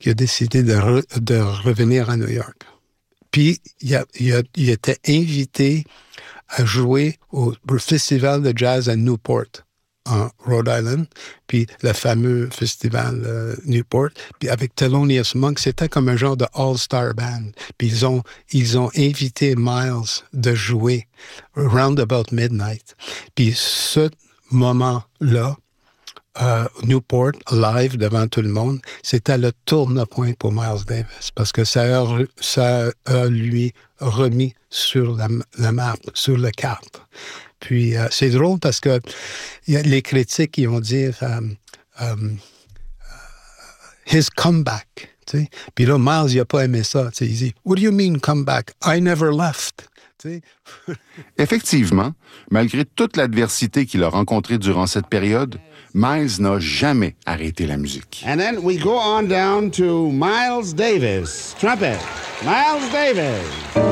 qu'il a décidé de revenir à New York. Puis, il était invité à jouer au festival de jazz à Newport, en Rhode Island, puis le fameux festival Newport, puis avec Thelonious Monk, c'était comme un genre de all-star band. Puis ils ont invité Miles de jouer round about midnight. Puis ce moment-là, Newport, live devant tout le monde, c'était le tourne-point pour Miles Davis, parce que ça a lui remis sur la map, sur le cap. Puis c'est drôle parce que y a les critiques qui vont dire his comeback. Tu sais? Puis là, Miles, il n'a pas aimé ça. Tu sais, il dit What do you mean comeback? I never left. Tu sais? Effectivement, malgré toute l'adversité qu'il a rencontrée durant cette période, Miles n'a jamais arrêté la musique. And then we go on down to Miles Davis, trumpet. Miles Davis.